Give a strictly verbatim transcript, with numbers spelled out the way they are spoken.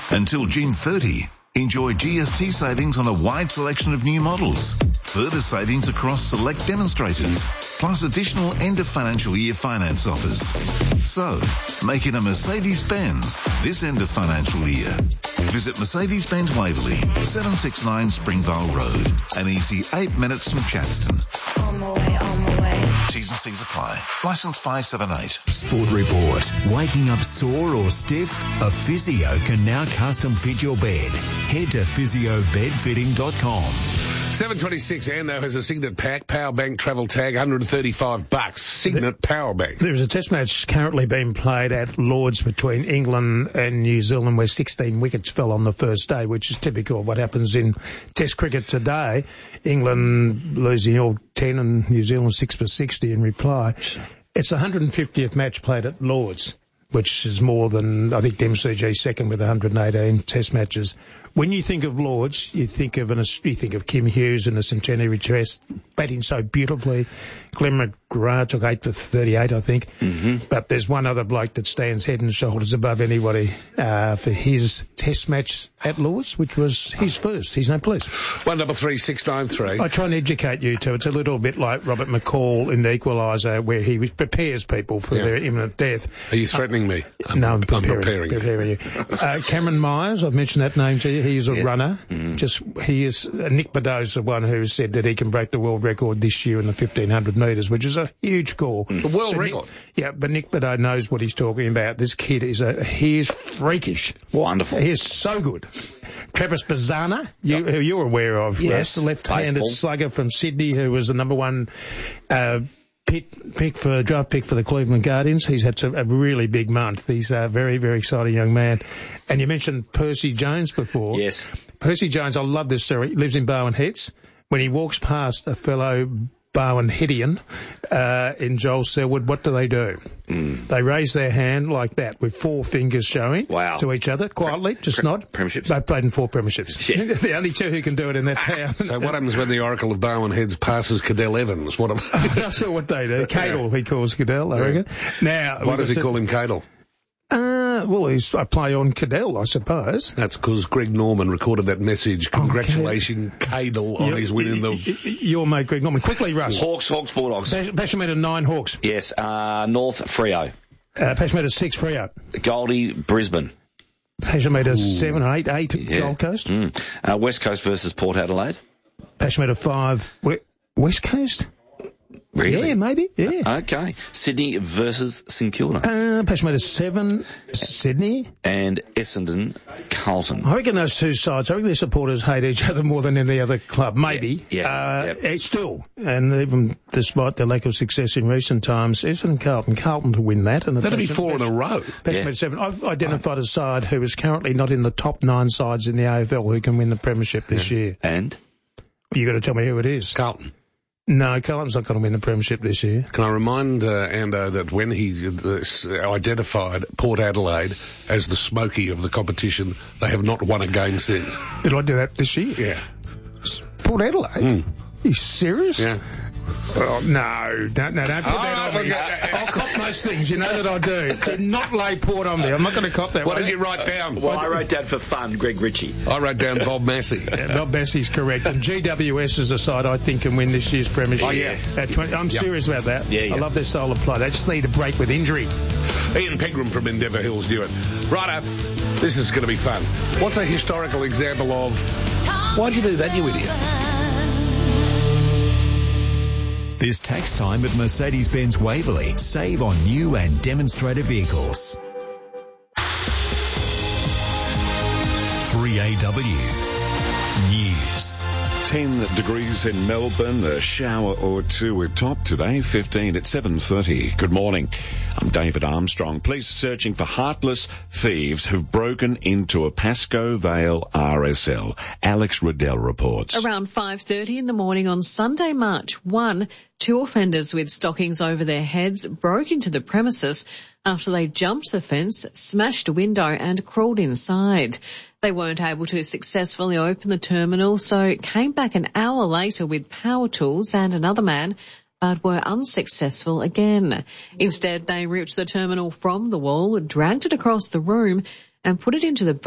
Until June thirtieth, enjoy G S T savings on a wide selection of new models. Further savings across select demonstrators, plus additional end of financial year finance offers. So, make it a Mercedes-Benz this end of financial year. Visit Mercedes-Benz Waverley, seven sixty-nine Springvale Road, an easy eight minutes from Chadston. On my way, on my way. T's and C's apply. Licence five seven eight. Sport Report. Waking up sore or stiff? A physio can now custom fit your bed. Head to physio bed fitting dot com. seven twenty-six, Ando has a Signet Pack Power Bank travel tag, one hundred thirty-five bucks. Signet Power Bank. There is a test match currently being played at Lords between England and New Zealand where sixteen wickets fell on the first day, which is typical of what happens in test cricket today. England losing all ten and New Zealand six for sixty in reply. It's the one hundred fiftieth match played at Lords, which is more than, I think, M C G's second with one hundred eighteen test matches. When you think of Lords, you think of an, you think of Kim Hughes in the centenary test, batting so beautifully. Glenn McGrath took eight for thirty-eight, I think. Mm-hmm. But there's one other bloke that stands head and shoulders above anybody uh, for his test match at Lords, which was his first. His name, please. One double three six nine three. I try and educate you too. It's a little bit like Robert McCall in The Equaliser, where he prepares people for Yeah. their imminent death. Are you threatening me? I'm, no, I'm preparing, I'm preparing, preparing you. Uh, Cameron Myers, I've mentioned that name to you. He is a Yes. runner. Mm. Just he is. Uh, Nick Beddoes, the one who said that he can break the world record this year in the fifteen hundred metres, which is a huge call. The world But record? Nick, yeah, but Nick Beddoes knows what he's talking about. This kid is a he is freakish. Wonderful. He is so good. Travis Bazana, you, who you're aware of, Yes. Russ, the left-handed Baseball. slugger from Sydney, who was the number one uh, pick, pick for draft pick for the Cleveland Guardians. He's had some, a really big month. He's a very, very exciting young man. And you mentioned Percy Jones before. Yes. Percy Jones, I love this story. He lives in Bowen Heads. When he walks past a fellow Bowen Headian uh, in Joel Selwood, what do they do? Mm. They raise their hand like that with four fingers showing Wow. to each other quietly, Pre- just pre- nod. premierships? They played in four premierships. Yeah. The only two who can do it in that town. So what happens when the Oracle of Bowen Heads passes Cadell Evans? What am That's not what they do. Cadle, he calls Cadell, I reckon. Now, Why does he call him Cadell? Uh, well, he's a play on Cadell, I suppose. That's because Greg Norman recorded that message. Congratulations, Cadell, on You- his win in the... Your mate, Greg Norman. Quickly, Russ. Hawks, Hawks, Bulldogs. Bash- Basham at nine Hawks. Yes, uh, North, Freo. Uh, Basham at six Freo. Goldie, Brisbane. Basham at seven or eight, eight Yeah. Gold Coast. Mm. Uh, West Coast versus Port Adelaide. Basham at five we- West Coast. Really? Yeah, maybe. Yeah. Okay. Sydney versus St Kilda. Uh, Basham at seven Sydney. And Essendon, Carlton. I reckon those two sides, I reckon their supporters hate each other more than any other club. Maybe. Yeah, yeah, uh, yeah. It's still. And even despite their lack of success in recent times, Essendon Carlton, Carlton to win that. And That'd be four in a row. Basham Yeah. at seven. I've identified a side who is currently not in the top nine sides in the A F L who can win the premiership this year. And? You got to tell me who it is. Carlton. No, Carlton's not going to win the premiership this year. Can I remind uh, Ando that when he uh, s- identified Port Adelaide as the smoky of the competition, they have not won a game since. Did I do that this year? Yeah. Port Adelaide? Mm. Are you serious? Yeah. Oh, no, don't, no, don't put Oh, that on look me. at- I'll cop most things. You know that I do. Do not lay Port on me. I'm not going to cop that What one. did you write down? Well, I wrote down for fun, Greg Ritchie. I wrote down Bob Massey. Yeah, Bob Bassey's correct. And G W S is a side I think can win this year's premiership. Oh, yeah. At twenty, I'm Yep. serious about that. Yeah, yeah. I love their style of play. They just need a break with injury. Ian Pegram from Endeavour Hills knew it. Righto, this is going to be fun. What's a historical example of, why'd you do that, you idiot? This tax time at Mercedes-Benz Waverley. Save on new and demonstrator vehicles. three A W News. ten degrees in Melbourne, a shower or two with top today, fifteen at seven thirty. Good morning. I'm David Armstrong. Police searching for heartless thieves who've broken into a Pascoe Vale R S L. Alex Riddell reports. Around five thirty in the morning on Sunday, March first, two offenders with stockings over their heads broke into the premises after they jumped the fence, smashed a window and crawled inside. They weren't able to successfully open the terminal, so came back an hour later with power tools and another man, but were unsuccessful again. Instead, they ripped the terminal from the wall, dragged it across the room and put it into the